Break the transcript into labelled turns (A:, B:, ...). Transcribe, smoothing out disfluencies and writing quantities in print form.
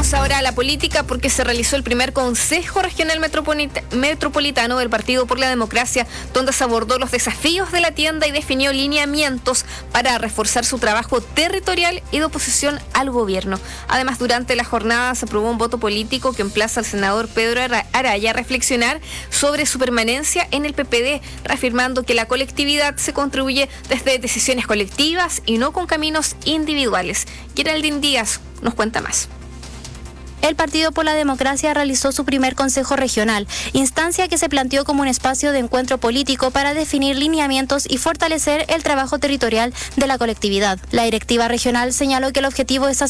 A: Vamos ahora a la política porque se realizó el primer Consejo Regional Metropolitano del Partido por la Democracia, donde se abordó los desafíos de la tienda y definió lineamientos para reforzar su trabajo territorial y de oposición al gobierno. Además, durante la jornada se aprobó un voto político que emplaza al senador Pedro Araya a reflexionar sobre su permanencia en el PPD, reafirmando que la colectividad se construye desde decisiones colectivas y no con caminos individuales. Geraldine Díaz nos cuenta más.
B: El Partido por la Democracia realizó su primer Consejo Regional, instancia que se planteó como un espacio de encuentro político para definir lineamientos y fortalecer el trabajo territorial de la colectividad. La directiva regional señaló que el objetivo es